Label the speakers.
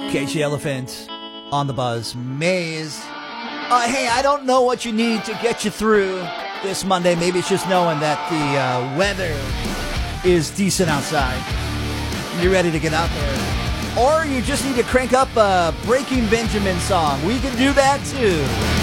Speaker 1: KG Elephant on the Buzz Maze. Hey, I don't know what you need to get you through this Monday. Maybe it's just knowing that the weather is decent outside. You're ready to get out there. Or you just need to crank up a Breaking Benjamin song. We can do that too.